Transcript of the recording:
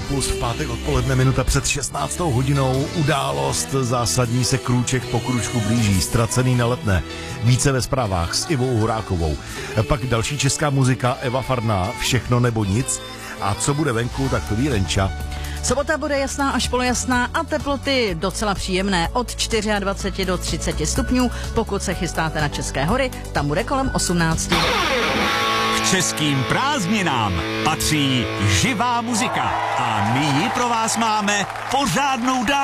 Plus v pátek odpoledne, minuta před 16. hodinou. Událost zásadní se krůček po krůčku blíží. Ztracený na Letné. Více ve zprávách s Ivou Horákovou. Pak další česká muzika, Eva Farná, Všechno nebo nic. A co bude venku, tak to ví Lenča. Sobota bude jasná až polojasná a teploty docela příjemné od 24 do 30 stupňů. Pokud se chystáte na České hory, tam bude kolem 18. K českým prázdninám patří živá muzika a my ji pro vás máme pořádnou dávku.